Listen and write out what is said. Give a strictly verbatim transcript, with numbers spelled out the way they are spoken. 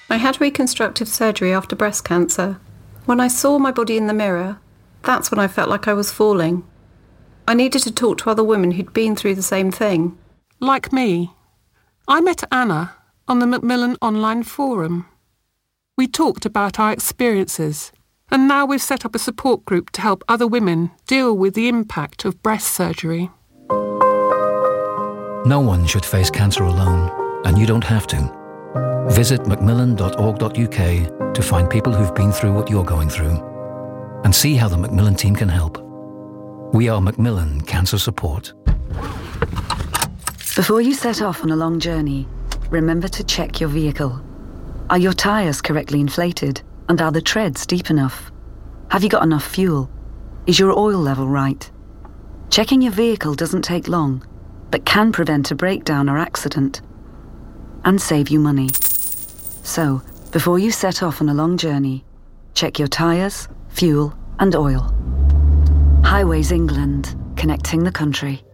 I had reconstructive surgery after breast cancer. When I saw my body in the mirror, that's when I felt like I was falling. I needed to talk to other women who'd been through the same thing. Like me. I met Anna on the Macmillan online forum. We talked about our experiences, and now we've set up a support group to help other women deal with the impact of breast surgery. No one should face cancer alone, and you don't have to. Visit macmillan dot org dot U K to find people who've been through what you're going through and see how the Macmillan team can help. We are Macmillan Cancer Support. Before you set off on a long journey, remember to check your vehicle. Are your tyres correctly inflated? And are the treads deep enough? Have you got enough fuel? Is your oil level right? Checking your vehicle doesn't take long, but can prevent a breakdown or accident and save you money. So, before you set off on a long journey, check your tyres, fuel and oil. Highways England, connecting the country.